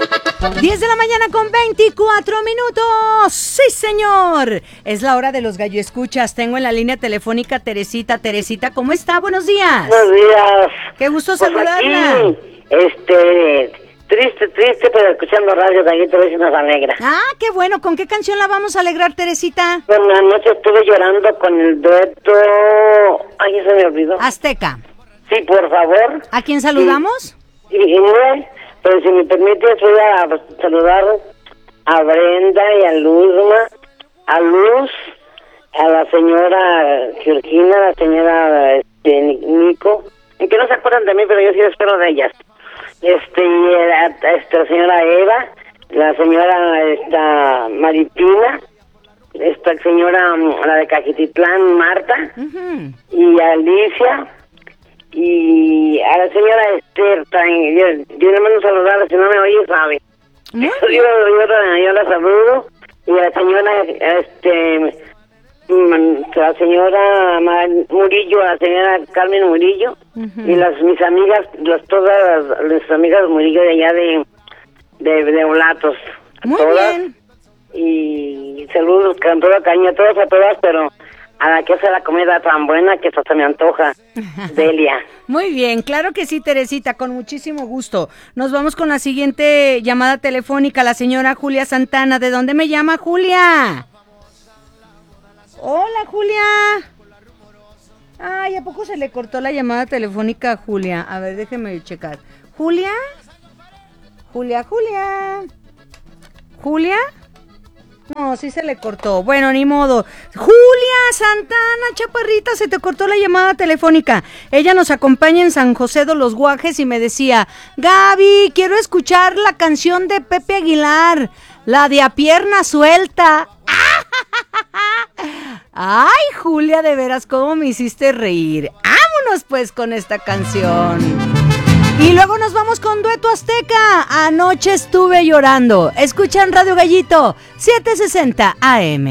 10 de la mañana con 24 minutos. Sí, señor. Es la hora de los gallo escuchas. Tengo en la línea telefónica Teresita. Teresita, ¿cómo está? Buenos días. Buenos días. Qué gusto Pues saludarla. Aquí, triste, pero escuchando radio, Gallito, a ver si nos alegra. Ah, qué bueno. ¿Con qué canción la vamos a alegrar, Teresita? Bueno, anoche estuve llorando con el dueto... Ay, se me olvidó. Azteca. Sí, por favor. ¿A quién saludamos? Y no, pero si me permites, voy a saludar a Brenda y a Luzma, a Luz, a la señora Georgina, a la señora Nico, y que no se acuerdan de mí, pero yo sí espero de ellas. Y la señora Eva, la señora Maripina, esta señora, la de Cajititlán, Marta, y a Alicia, y a la señora Esther. Yo le mando saludarla, si no me oye, sabe. Yo la saludo, y a la señora, la señora Murillo, a la señora Carmen Murillo, y mis amigas, todas las amigas Murillo de allá de Olatos. Muy todas, bien. Y saludos con toda cariño a todas, pero a la que hace la comida tan buena que hasta se me antoja, Delia. Muy bien, claro que sí, Teresita, con muchísimo gusto. Nos vamos con la siguiente llamada telefónica, la señora Julia Santana. ¿De dónde me llama, Julia? Hola, Julia. Ay, ¿a poco se le cortó la llamada telefónica a Julia? A ver, déjeme checar. ¿Julia? ¿Julia? No, sí se le cortó. Bueno, ni modo. Julia Santana, chaparrita, se te cortó la llamada telefónica. Ella nos acompaña en San José de los Guajes y me decía: Gaby, quiero escuchar la canción de Pepe Aguilar, la de A Pierna Suelta. Ay, Julia, de veras, cómo me hiciste reír. Vámonos pues con esta canción. Y luego nos vamos con Dueto Azteca. Anoche estuve llorando. Escuchan Radio Gallito 760 AM.